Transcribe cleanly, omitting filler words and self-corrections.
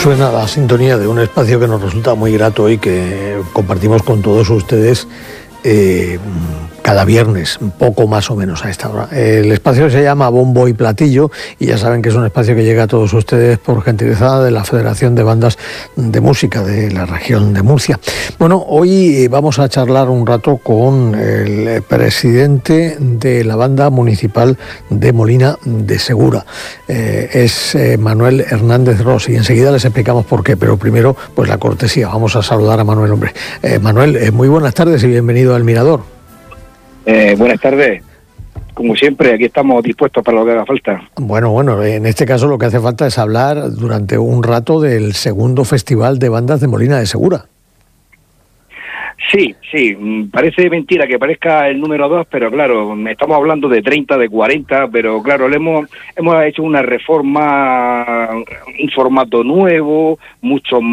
Suena la sintonía de un espacio que nos resulta muy grato y que compartimos con todos ustedes cada viernes, un poco más o menos a esta hora. El espacio se llama Bombo y Platillo y ya saben que es un espacio que llega a todos ustedes por gentileza de la Federación de Bandas de Música de la región de Murcia. Bueno, hoy vamos a charlar un rato con el presidente de la Banda Municipal de Molina de Segura. Es Manuel Hernández Ros y enseguida les explicamos por qué, pero primero pues la cortesía. Vamos a saludar a Manuel, hombre. Manuel, muy buenas tardes y bienvenido al Mirador. Buenas tardes. Como siempre, aquí estamos dispuestos para lo que haga falta. Bueno, en este caso lo que hace falta es hablar durante un rato del segundo Festival de Bandas de Molina de Segura. Sí, parece mentira que parezca el número 2, pero claro, estamos hablando de 30, de 40, pero claro, hemos hecho una reforma, un formato nuevo, mucho